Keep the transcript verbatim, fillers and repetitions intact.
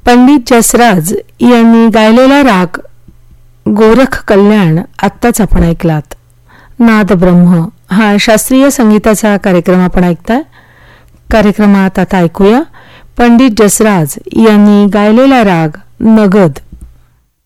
पंडित जसराज यांनी गायलेला राग गोरख कल्याण आत्ताच आपण ऐकलात. नाद ब्रह्म हा शास्त्रीय संगीताचा कार्यक्रम आपण ऐकताय. कार्यक्रमात आता ऐकूया पंडित जसराज यांनी गायलेला राग नगद.